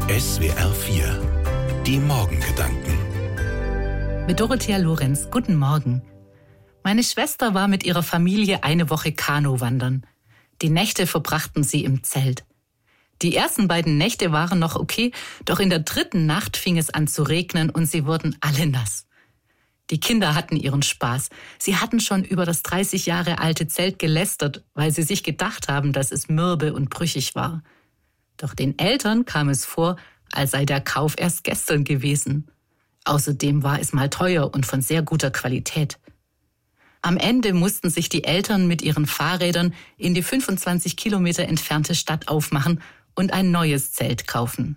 SWR 4, die Morgengedanken. Mit Dorothea Lorenz, guten Morgen. Meine Schwester war mit ihrer Familie eine Woche Kanu wandern. Die Nächte verbrachten sie im Zelt. Die ersten beiden Nächte waren noch okay, doch in der dritten Nacht fing es an zu regnen und sie wurden alle nass. Die Kinder hatten ihren Spaß. Sie hatten schon über das 30 Jahre alte Zelt gelästert, weil sie sich gedacht haben, dass es mürbe und brüchig war. Doch den Eltern kam es vor, als sei der Kauf erst gestern gewesen. Außerdem war es mal teuer und von sehr guter Qualität. Am Ende mussten sich die Eltern mit ihren Fahrrädern in die 25 Kilometer entfernte Stadt aufmachen und ein neues Zelt kaufen.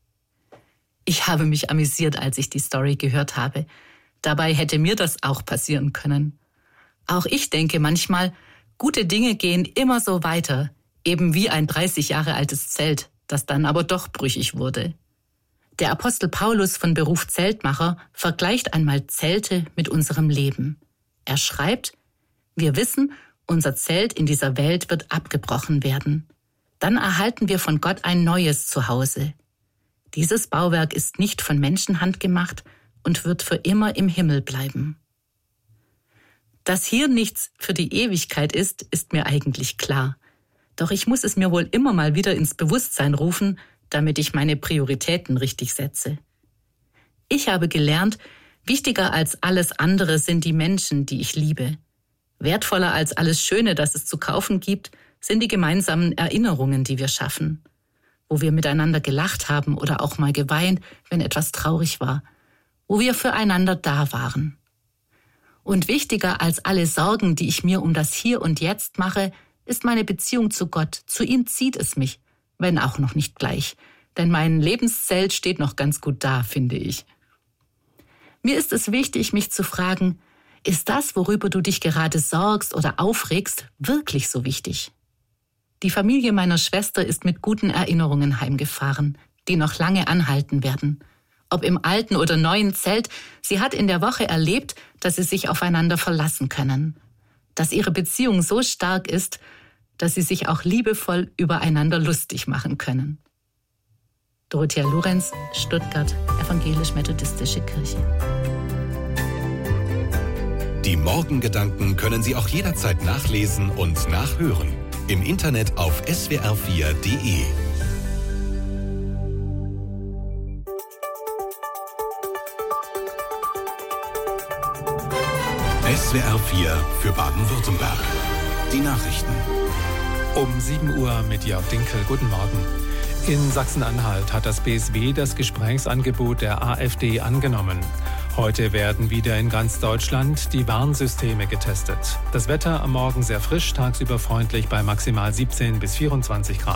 Ich habe mich amüsiert, als ich die Story gehört habe. Dabei hätte mir das auch passieren können. Auch ich denke manchmal, gute Dinge gehen immer so weiter, eben wie ein 30 Jahre altes Zelt, das dann aber doch brüchig wurde. Der Apostel Paulus von Beruf Zeltmacher vergleicht einmal Zelte mit unserem Leben. Er schreibt, wir wissen, unser Zelt in dieser Welt wird abgebrochen werden. Dann erhalten wir von Gott ein neues Zuhause. Dieses Bauwerk ist nicht von Menschenhand gemacht und wird für immer im Himmel bleiben. Dass hier nichts für die Ewigkeit ist, ist mir eigentlich klar. Doch ich muss es mir wohl immer mal wieder ins Bewusstsein rufen, damit ich meine Prioritäten richtig setze. Ich habe gelernt, wichtiger als alles andere sind die Menschen, die ich liebe. Wertvoller als alles Schöne, das es zu kaufen gibt, sind die gemeinsamen Erinnerungen, die wir schaffen. Wo wir miteinander gelacht haben oder auch mal geweint, wenn etwas traurig war. Wo wir füreinander da waren. Und wichtiger als alle Sorgen, die ich mir um das Hier und Jetzt mache, ist meine Beziehung zu Gott. Zu ihm zieht es mich, wenn auch noch nicht gleich. Denn mein Lebenszelt steht noch ganz gut da, finde ich. Mir ist es wichtig, mich zu fragen, ist das, worüber du dich gerade sorgst oder aufregst, wirklich so wichtig? Die Familie meiner Schwester ist mit guten Erinnerungen heimgefahren, die noch lange anhalten werden. Ob im alten oder neuen Zelt, sie hat in der Woche erlebt, dass sie sich aufeinander verlassen können. Dass ihre Beziehung so stark ist, dass sie sich auch liebevoll übereinander lustig machen können. Dorothea Lorenz, Stuttgart, Evangelisch-Methodistische Kirche. Die Morgengedanken können Sie auch jederzeit nachlesen und nachhören. Im Internet auf swr4.de. SWR 4 für Baden-Württemberg. Die Nachrichten. Um 7 Uhr mit Jörg Dinkel. Guten Morgen. In Sachsen-Anhalt hat das BSW das Gesprächsangebot der AfD angenommen. Heute werden wieder in ganz Deutschland die Warnsysteme getestet. Das Wetter am Morgen sehr frisch, tagsüber freundlich bei maximal 17 bis 24 Grad.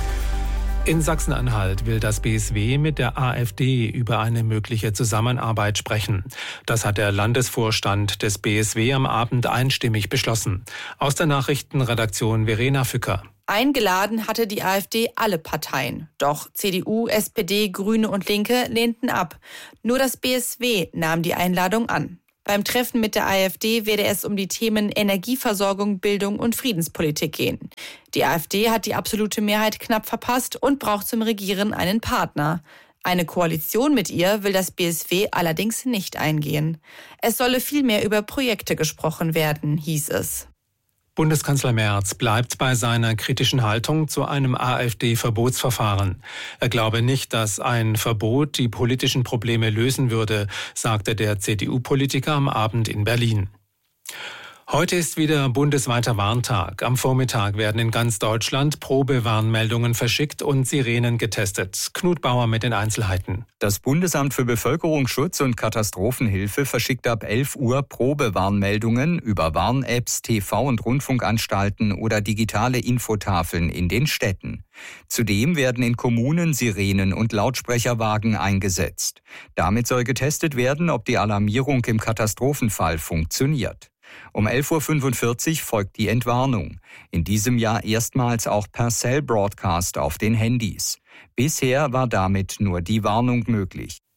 In Sachsen-Anhalt will das BSW mit der AfD über eine mögliche Zusammenarbeit sprechen. Das hat der Landesvorstand des BSW am Abend einstimmig beschlossen. Aus der Nachrichtenredaktion Verena Fücker. Eingeladen hatte die AfD alle Parteien. Doch CDU, SPD, Grüne und Linke lehnten ab. Nur das BSW nahm die Einladung an. Beim Treffen mit der AfD werde es um die Themen Energieversorgung, Bildung und Friedenspolitik gehen. Die AfD hat die absolute Mehrheit knapp verpasst und braucht zum Regieren einen Partner. Eine Koalition mit ihr will das BSW allerdings nicht eingehen. Es solle vielmehr über Projekte gesprochen werden, hieß es. Bundeskanzler Merz bleibt bei seiner kritischen Haltung zu einem AfD-Verbotsverfahren. Er glaube nicht, dass ein Verbot die politischen Probleme lösen würde, sagte der CDU-Politiker am Abend in Berlin. Heute ist wieder bundesweiter Warntag. Am Vormittag werden in ganz Deutschland Probewarnmeldungen verschickt und Sirenen getestet. Knut Bauer mit den Einzelheiten. Das Bundesamt für Bevölkerungsschutz und Katastrophenhilfe verschickt ab 11 Uhr Probewarnmeldungen über Warn-Apps, TV- und Rundfunkanstalten oder digitale Infotafeln in den Städten. Zudem werden in Kommunen Sirenen und Lautsprecherwagen eingesetzt. Damit soll getestet werden, ob die Alarmierung im Katastrophenfall funktioniert. Um 11.45 Uhr folgt die Entwarnung. In diesem Jahr erstmals auch per Cell Broadcast auf den Handys. Bisher war damit nur die Warnung möglich.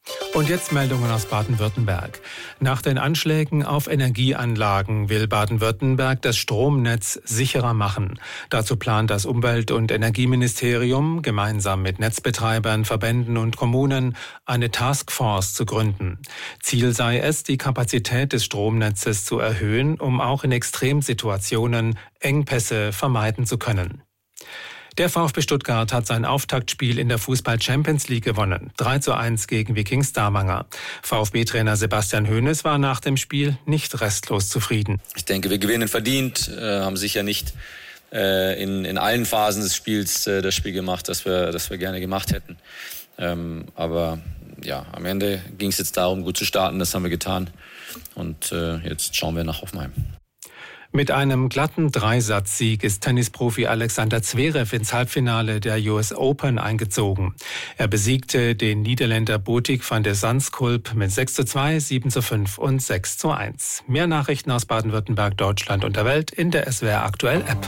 Und jetzt Meldungen aus Baden-Württemberg. Nach den Anschlägen auf Energieanlagen will Baden-Württemberg das Stromnetz sicherer machen. Dazu plant das Umwelt- und Energieministerium gemeinsam mit Netzbetreibern, Verbänden und Kommunen eine Taskforce zu gründen. Ziel sei es, die Kapazität des Stromnetzes zu erhöhen, um auch in Extremsituationen Engpässe vermeiden zu können. Der VfB Stuttgart hat sein Auftaktspiel in der Fußball-Champions League gewonnen. 3:1 gegen Wiking Stavanger. VfB-Trainer Sebastian Hoeneß war nach dem Spiel nicht restlos zufrieden. Ich denke, wir gewinnen verdient, haben sicher nicht in allen Phasen des Spiels das Spiel gemacht, das wir gerne gemacht hätten. Aber ja, am Ende ging es jetzt darum, gut zu starten, das haben wir getan. Und jetzt schauen wir nach Hoffenheim. Mit einem glatten Dreisatzsieg ist Tennisprofi Alexander Zverev ins Halbfinale der US Open eingezogen. Er besiegte den Niederländer Botic van der Zandschulp mit 6:2, 7:5 und 6:1. Mehr Nachrichten aus Baden-Württemberg, Deutschland und der Welt in der SWR Aktuell App.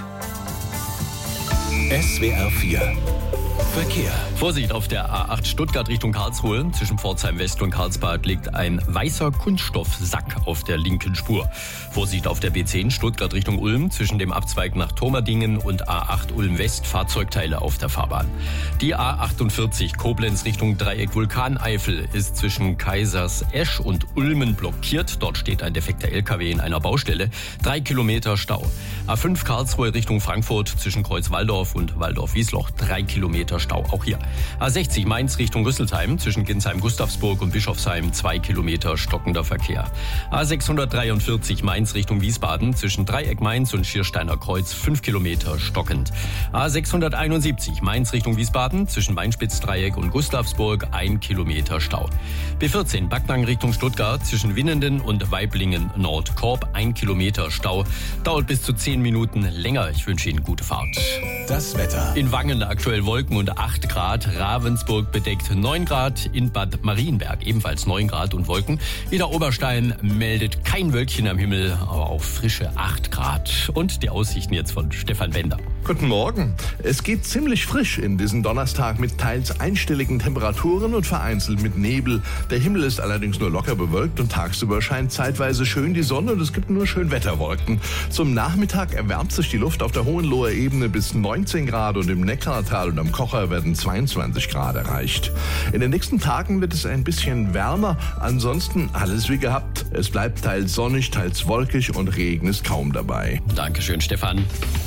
SWR 4 Verkehr. Vorsicht auf der A8 Stuttgart Richtung Karlsruhe. Zwischen Pforzheim West und Karlsbad liegt ein weißer Kunststoffsack auf der linken Spur. Vorsicht auf der B10 Stuttgart Richtung Ulm. Zwischen dem Abzweig nach Thomerdingen und A8 Ulm West Fahrzeugteile auf der Fahrbahn. Die A48 Koblenz Richtung Dreieck Vulkaneifel ist zwischen Kaisersesch und Ulmen blockiert. Dort steht ein defekter LKW in einer Baustelle. 3 Kilometer Stau. A5 Karlsruhe Richtung Frankfurt zwischen Kreuz-Walldorf und Walldorf-Wiesloch. 3 Kilometer Stau, auch hier. A60 Mainz Richtung Rüsselsheim zwischen Ginsheim-Gustavsburg und Bischofsheim 2 Kilometer stockender Verkehr. A643 Mainz Richtung Wiesbaden zwischen Dreieck Mainz und Schiersteiner Kreuz 5 Kilometer stockend. A671 Mainz Richtung Wiesbaden zwischen Mainspitz-Dreieck und Gustavsburg 1 Kilometer Stau. B14 Backnang Richtung Stuttgart zwischen Winnenden und Weiblingen Nordkorb 1 Kilometer Stau. Dauert bis zu 10 Minuten länger. Ich wünsche Ihnen gute Fahrt. Das Wetter. In Wangen aktuell Wolken und 8 Grad, Ravensburg bedeckt 9 Grad, in Bad Marienberg ebenfalls 9 Grad und Wolken. Ida Oberstein meldet kein Wölkchen am Himmel, aber auch frische 8 Grad. Und die Aussichten jetzt von Stefan Bender. Guten Morgen. Es geht ziemlich frisch in diesen Donnerstag mit teils einstelligen Temperaturen und vereinzelt mit Nebel. Der Himmel ist allerdings nur locker bewölkt und tagsüber scheint zeitweise schön die Sonne und es gibt nur Schönwetterwolken. Zum Nachmittag erwärmt sich die Luft auf der Hohenloher Ebene bis 19 Grad und im Neckartal und am Kocher werden 22 Grad erreicht. In den nächsten Tagen wird es ein bisschen wärmer, ansonsten alles wie gehabt. Es bleibt teils sonnig, teils wolkig und Regen ist kaum dabei. Dankeschön, Stefan.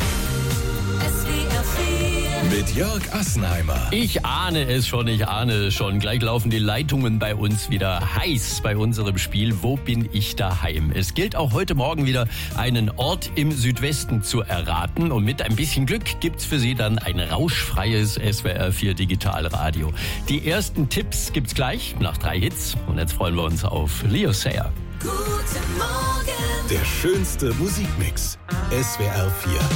Mit Jörg Assenheimer. Ich ahne es schon. Gleich laufen die Leitungen bei uns wieder heiß bei unserem Spiel Wo bin ich daheim? Es gilt auch heute Morgen wieder, einen Ort im Südwesten zu erraten. Und mit ein bisschen Glück gibt's für Sie dann ein rauschfreies SWR 4 Digitalradio. Die ersten Tipps gibt's gleich nach 3 Hits. Und jetzt freuen wir uns auf Leo Sayer. Guten Morgen. Der schönste Musikmix. SWR 4.